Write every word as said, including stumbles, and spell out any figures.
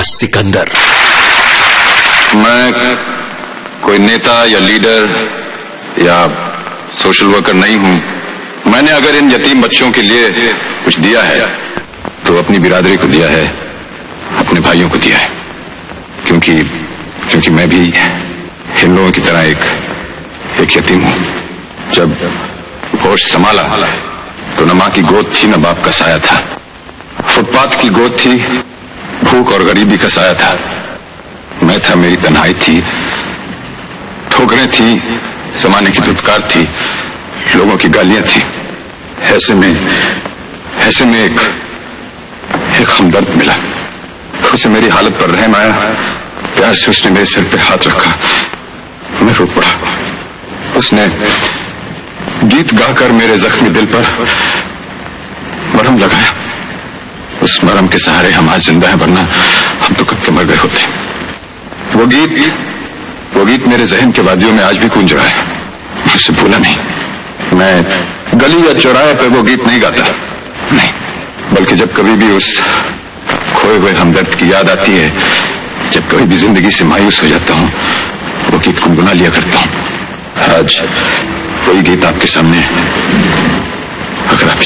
सिकंदर। मैं कोई नेता या लीडर या सोशल वर्कर नहीं हूं। मैंने अगर इन यतीम बच्चों के लिए कुछ दिया है तो अपनी बिरादरी को दिया है, अपने भाइयों को दिया है, क्योंकि क्योंकि मैं भी इन लोगों की तरह एक एक यतीम हूं। जब होश संभाला तो न मां की गोद थी, न बाप का साया था। फुटपाथ की गोद थी, भूख और गरीबी का साया था। मैं था, मेरी तन्हाई थी, ठोकरें थी, जमाने की धुतकार थी, लोगों की गालियां थी। ऐसे में ऐसे में एक एक हमदर्द मिला। उसे मेरी हालत पर रहम आया। प्यार से उसने मेरे सिर पे हाथ रखा। मैं रो पड़ा। उसने गीत गाकर मेरे जख्मी दिल पर मरहम लगाया। उस मरहम के सहारे हम आज जिंदा हैं, वरना हम तो कब के मर गए होते। वो गीत वो गीत मेरे जहन के वादियों में आज भी गूंज रहा है। मैं उसे भूला नहीं। मैं गली या चौराहे पर वो गीत नहीं गाता, नहीं, बल्कि जब कभी भी उस खोए हुए हमदर्द की याद आती है, जब कभी भी जिंदगी से मायूस हो जाता हूं, वो गीत गुनगुना लिया करता हूं। आज वही गीत आपके सामने, अगर आप